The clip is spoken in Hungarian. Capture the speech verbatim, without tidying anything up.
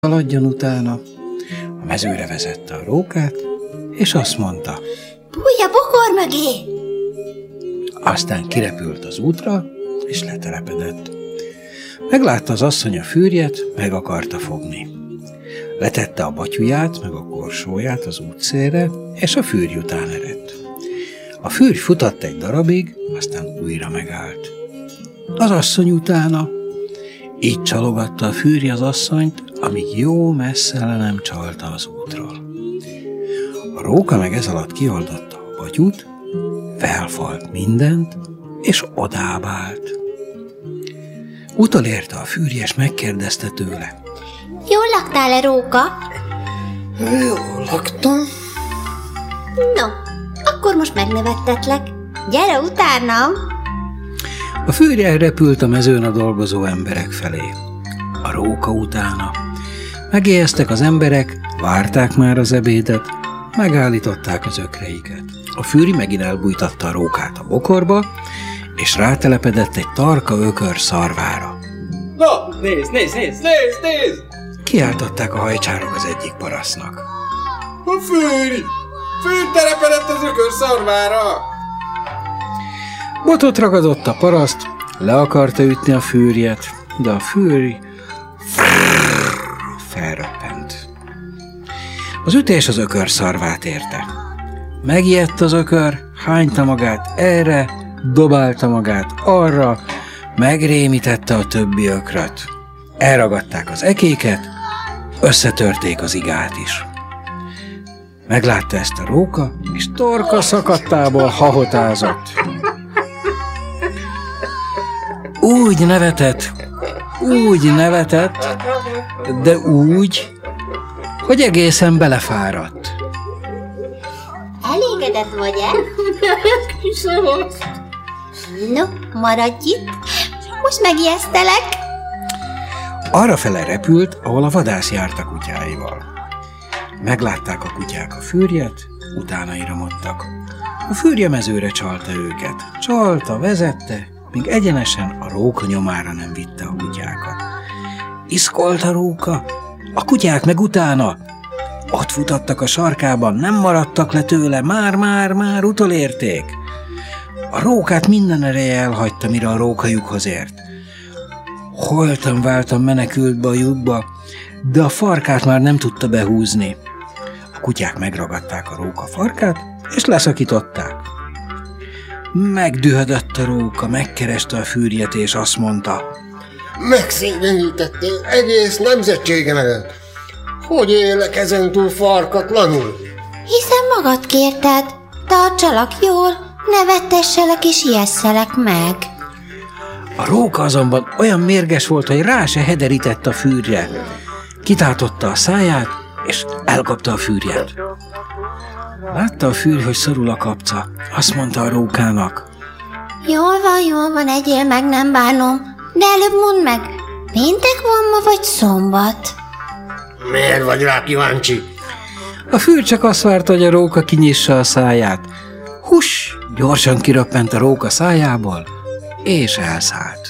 Haladjon utána. A mezőre vezette a rókát, és azt mondta: bújj a bokor mögé! Aztán kirepült az útra, és letelepedett. Meglátta az asszony a fűrjet, meg akarta fogni. Letette a batyuját, meg a korsóját az útszélre, és a fűrj után eredt. A fűrj futott egy darabig, aztán újra megállt. Az asszony utána. Így csalogatta a fűrj az asszonyt, amíg jó messze le nem csalta az útról. A róka meg ez alatt kioldotta a batyút, felfalt mindent, és odább állt. Utolérte a fűrj, és megkérdezte tőle: jól laktál-e, róka? Jól laktam. No, akkor most megnevettetlek. Gyere utánam! A fűrj elrepült a mezőn a dolgozó emberek felé. A róka utána. Megéheztek az emberek, várták már az ebédet, megállították az ökreiket. A fűrj megint elbújtatta a rókát a bokorba, és rátelepedett egy tarka ökör szarvára. Na, nézd, nézd, nézd, nézd, nézd! Kiáltották a hajcsárok az egyik parasztnak. A fűrj! Fűrj telepedett az ökör szarvára! Botot ragadott a paraszt, le akarta ütni a fűrjet, de a fűrj felröppent. Az ütés az ökör szarvát érte. Megijedt az ökör, hányta magát erre, dobálta magát arra, megrémítette a többi ökröt. Elragadták az ekéket, összetörték az igát is. Meglátta ezt a róka, és torka szakadtából hahotázott. Úgy nevetett, úgy nevetett, de úgy, hogy egészen belefáradt. Elégedett vagy-e? Hiszem azt. No, maradj itt, most megijesztelek. Arrafele repült, ahol a vadász járt a kutyáival. Meglátták a kutyák a fűrjet, utána iramodtak. A fűrje mezőre csalta őket. Csalta, vezette, míg egyenesen a róka nyomára nem vitte a kutyákat. Iszkolt a róka, a kutyák meg utána. Ott futottak a sarkában, nem maradtak le tőle, már-már-már utolérték. A rókát minden ereje elhagyta, mire a róka lyukhoz ért. Holtan-váltan menekült be a lyukba, de a farkát már nem tudta behúzni. A kutyák megragadták a róka farkát, és leszakították. Megdühödött a róka, megkereste a fűrjet, és azt mondta: Megszégyenítettél egész nemzetségem előtt. Hogy élek ezentúl farkatlanul? Hiszen magad kérted, tartsalak jól, nevettesselek és ijesszelek meg. A róka azonban olyan mérges volt, hogy rá se hederített a fűrje. Kitátotta a száját, és elkapta a fűrjet. Látta a fűrj, hogy szorul a kapca. Azt mondta a rókának: Jól van, jól van, egyél meg, nem bánom, de előbb mondd meg, péntek van ma vagy szombat? Miért vagy rá kíváncsi? A fűrj csak azt várta, hogy a róka kinyissa a száját. Hus! Gyorsan kiröppent a róka szájából, és elszállt.